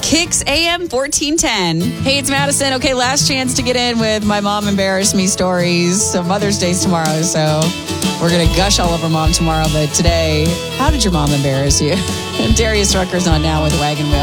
Kicks AM 1410. Hey, it's Madison. Okay, last chance to get in with my mom embarrassed me stories. So Mother's Day's tomorrow, so we're going to gush all over mom tomorrow. But today, how did your mom embarrass you? Darius Rucker's on now with Wagon Wheel.